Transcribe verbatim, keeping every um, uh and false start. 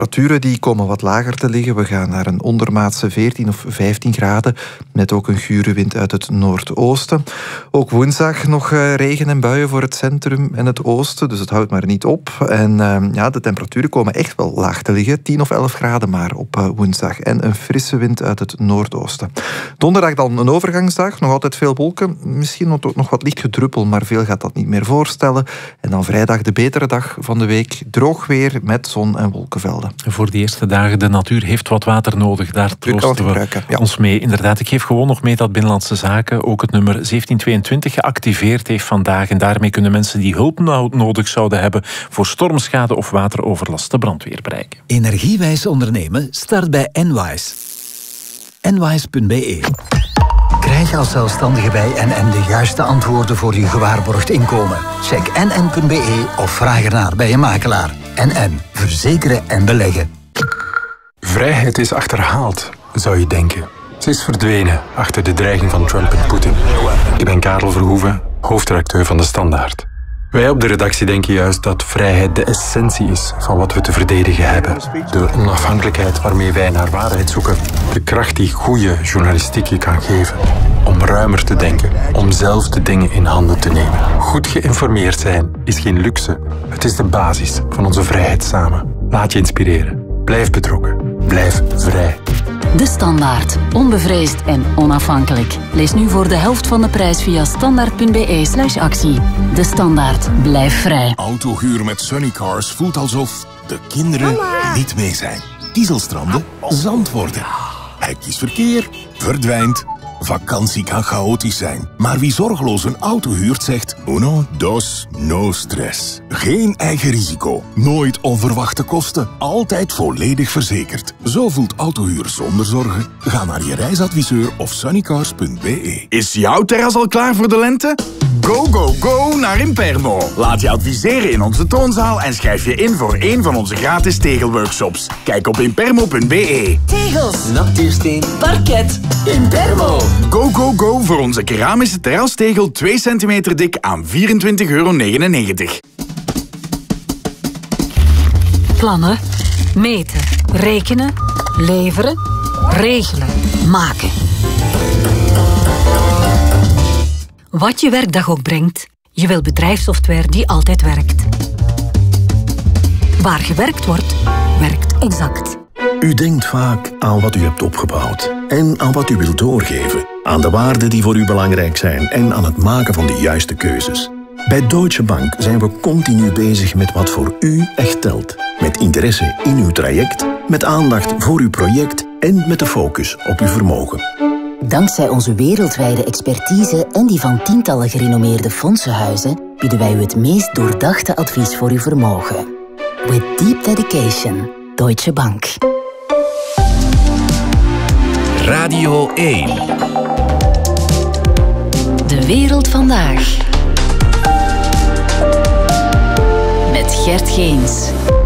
Temperaturen die komen wat lager te liggen. We gaan naar een ondermaatse veertien of vijftien graden, met ook een gure wind uit het noordoosten. Ook woensdag nog uh, regen en buien voor het centrum en het oosten, dus het houdt maar niet op. En uh, ja, de temperaturen komen echt wel laag te liggen, tien of elf graden maar op uh, woensdag. En een frisse wind uit het noordoosten. Donderdag dan een overgangsdag, nog altijd veel wolken. Misschien nog, nog wat licht gedruppel, maar veel gaat dat niet meer voorstellen. En dan vrijdag de betere dag van de week. Droog weer met zon en wolkenvelden. Voor de eerste dagen, de natuur heeft wat water nodig. Daar troosten we ja. ons mee. Inderdaad, ik geef gewoon nog mee dat Binnenlandse Zaken ook het nummer zeventien tweeëntwintig geactiveerd heeft vandaag. En daarmee kunnen mensen die hulp nodig zouden hebben voor stormschade of wateroverlast de brandweer bereiken. Energiewijs ondernemen start bij Enwise. Enwise punt b e. Krijg als zelfstandige bij N N de juiste antwoorden voor je gewaarborgd inkomen. Check n n punt b e of vraag ernaar bij je makelaar. N N. Verzekeren en beleggen. Vrijheid is achterhaald, zou je denken. Ze is verdwenen achter de dreiging van Trump en Poetin. Ik ben Karel Verhoeven, hoofdredacteur van De Standaard. Wij op de redactie denken juist dat vrijheid de essentie is van wat we te verdedigen hebben. De onafhankelijkheid waarmee wij naar waarheid zoeken. De kracht die goede journalistiek je kan geven. Om ruimer te denken, om zelf de dingen in handen te nemen. Goed geïnformeerd zijn is geen luxe. Het is de basis van onze vrijheid samen. Laat je inspireren. Blijf betrokken. Blijf vrij. De Standaard. Onbevreesd en onafhankelijk. Lees nu voor de helft van de prijs via standaard punt b e slash actie. De Standaard. Blijf vrij. Autohuur met Sunnycars voelt alsof de kinderen Mama. niet mee zijn. Dieselstranden zand worden. Hectisch verkeer verdwijnt. Vakantie kan chaotisch zijn. Maar wie zorgeloos een auto huurt zegt uno, dos, no stress. Geen eigen risico. Nooit onverwachte kosten. Altijd volledig verzekerd. Zo voelt autohuur zonder zorgen. Ga naar je reisadviseur of sunnycars punt b e. Is jouw terras al klaar voor de lente? Go, go, go naar Impermo. Laat je adviseren in onze toonzaal en schrijf je in voor een van onze gratis tegelworkshops. Kijk op impermo punt b e. Tegels, natuursteen, parket, Impermo. Go, go, go voor onze keramische terrastegel twee centimeter dik aan vierentwintig euro negenennegentig. Plannen, meten, rekenen, leveren, regelen, maken. Wat je werkdag ook brengt, je wil bedrijfssoftware die altijd werkt. Waar gewerkt wordt, werkt Exact. U denkt vaak aan wat u hebt opgebouwd en aan wat u wilt doorgeven. Aan de waarden die voor u belangrijk zijn en aan het maken van de juiste keuzes. Bij Deutsche Bank zijn we continu bezig met wat voor u echt telt. Met interesse in uw traject, met aandacht voor uw project en met de focus op uw vermogen. Dankzij onze wereldwijde expertise en die van tientallen gerenommeerde fondsenhuizen bieden wij u het meest doordachte advies voor uw vermogen. With deep dedication, Deutsche Bank. Radio één. De wereld vandaag. Met Gert Geens.